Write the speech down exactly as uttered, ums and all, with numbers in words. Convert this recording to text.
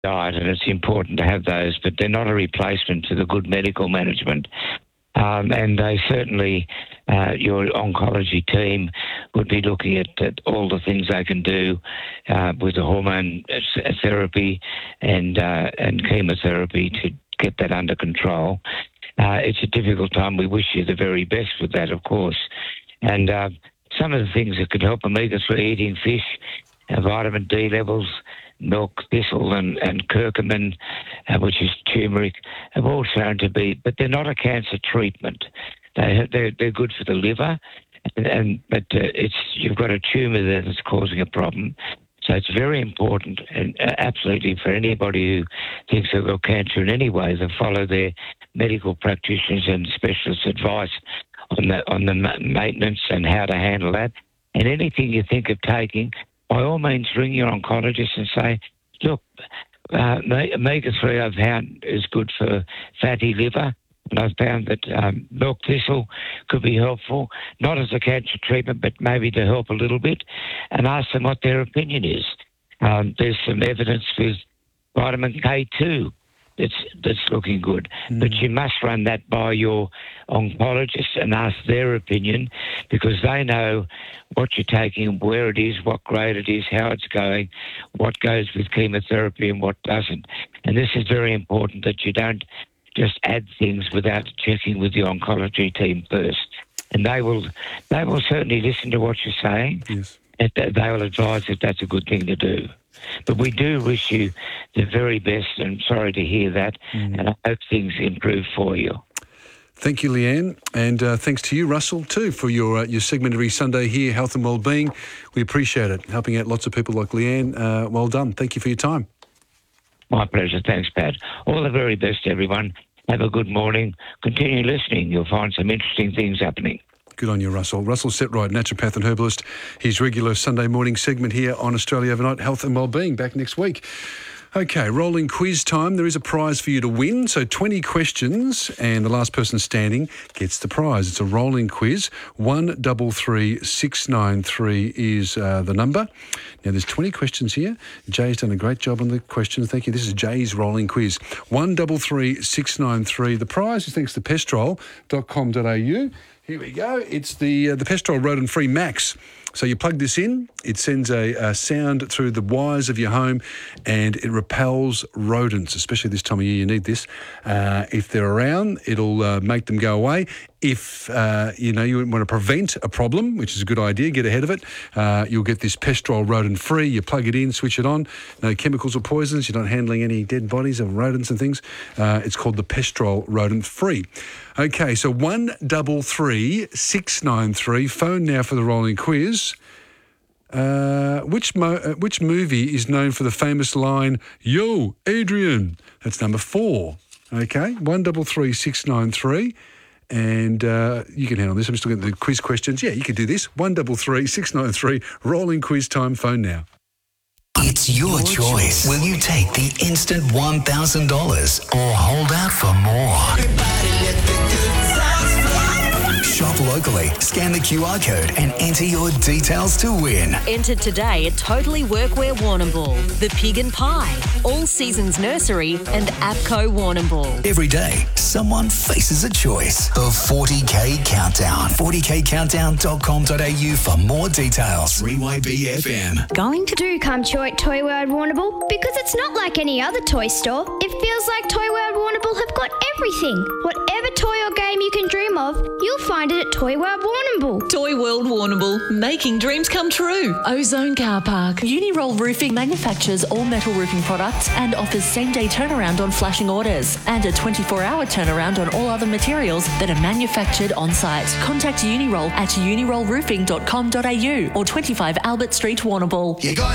diet, and it's important to have those, but they're not a replacement to the good medical management. Um, and they certainly, uh, your oncology team would be looking at, at all the things they can do uh, with the hormone therapy and uh, and chemotherapy to get that under control. Uh, it's a difficult time. We wish you the very best with that, of course. And uh, some of the things that could help omega three, eating fish, uh, vitamin D levels, milk thistle and, and curcumin, uh, which is turmeric, have all shown to be, but they're not a cancer treatment. They they're, they're good for the liver, and, and but uh, it's you've got a tumour there that's causing a problem. So it's very important, and uh, absolutely for anybody who thinks they've got cancer in any way, to follow their medical practitioners and specialists' advice on the on the maintenance and how to handle that. And anything you think of taking, by all means, ring your oncologist and say, look, uh, omega three I've found is good for fatty liver, and I've found that um, milk thistle could be helpful, not as a cancer treatment, but maybe to help a little bit, and ask them what their opinion is. Um, there's some evidence with vitamin K two that's, that's looking good, mm. but you must run that by your oncologist and ask their opinion, because they know what you're taking, where it is, what grade it is, how it's going, what goes with chemotherapy and what doesn't. And this is very important, that you don't just add things without checking with your oncology team first. And they will they will certainly listen to what you're saying. Yes. And they will advise if that's a good thing to do. But we do wish you the very best, and sorry to hear that, mm. and I hope things improve for you. Thank you, Leanne, and uh, thanks to you, Russell, too, for your uh, your segment every Sunday here, Health and Wellbeing. We appreciate it, helping out lots of people like Leanne. Uh, well done. Thank you for your time. My pleasure. Thanks, Pat. All the very best, everyone. Have a good morning. Continue listening. You'll find some interesting things happening. Good on you, Russell. Russell Setright, naturopath and herbalist. His regular Sunday morning segment here on Australia Overnight, Health and Wellbeing, back next week. Okay, rolling quiz time. There is a prize for you to win. So twenty questions, and the last person standing gets the prize. It's a rolling quiz. One double three six nine three is uh, the number. Now there's twenty questions here. Jay's done a great job on the questions. Thank you. This is Jay's rolling quiz. One double three six nine three. The prize is thanks to pestrol dot com dot a u. Here we go. It's the uh, the Pestrol Rodent Free Max. So you plug this in, it sends a, a sound through the wires of your home, and it repels rodents, especially this time of year. You need this. Uh, if they're around, it'll uh, make them go away. If, uh, you know, you want to prevent a problem, which is a good idea, get ahead of it, uh, you'll get this Pestrol Rodent Free. You plug it in, switch it on. No chemicals or poisons. You're not handling any dead bodies of rodents and things. Uh, it's called the Pestrol Rodent Free. Okay, so one double three six nine three. Phone now for the rolling quiz. Uh, which mo- uh, which movie is known for the famous line, "Yo, Adrian"? That's number four. Okay, one double three six nine three. And uh, you can handle this. I'm just looking at the quiz questions. Yeah, you can do this. One double three six nine three. Rolling quiz time. Phone now. It's your, your choice. choice. Will you take the instant one thousand dollars or hold out for more? Everybody let the good times flow. Shop locally, scan the Q R code and enter your details to win. Enter today at Totally Workwear Warrnambool, The Pig and Pie, All Seasons Nursery and APCO Warrnambool. Every day, someone faces a choice. The forty K Countdown. forty K countdown dot com dot a u for more details. three Y B F M. Going to do come to at Toy World Warrnambool because it's not like any other toy store. It feels like Toy World Warrnambool have got everything. Whatever toy or game you can dream of, you'll find it at Toy World Warrnambool. Toy World Warrnambool, making dreams come true. Ozone Car Park. Uniroll Roofing manufactures all metal roofing products and offers same-day turnaround on flashing orders and a twenty-four hour turnaround on all other materials that are manufactured on-site. Contact Uniroll at uniroll roofing dot com dot a u or twenty-five Albert Street, Warrnambool.